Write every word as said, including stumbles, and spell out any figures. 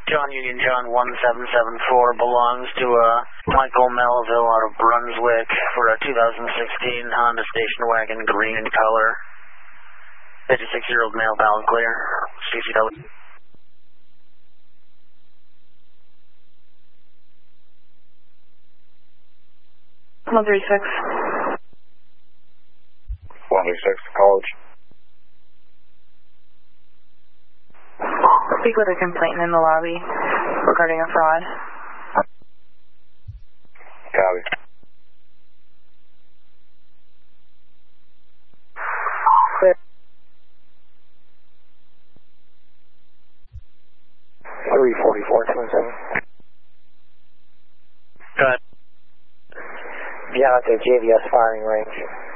John Union John one seven seven four belongs to uh, Michael Melville out of Brunswick for a two thousand sixteen Honda station wagon, green in color. fifty-six-year-old male, valid clear. C C W. one three six. one three six, college. Speak with a complainant in the lobby regarding a fraud. Copy. Clear. three forty-four, two one seven. Good. Beyond the J V S firing range.